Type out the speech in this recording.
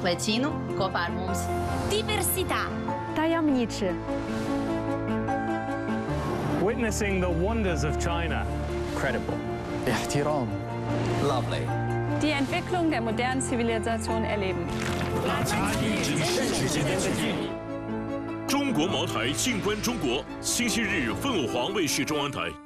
Plecinu kopā ar mums. Diversità. Tajemniczy. Witnessing the wonders of China. Credible. احترام. Lovely. Die Entwicklung der modernen Zivilisation erleben. 中国茅台静观中国，星期日凤凰卫视中央台。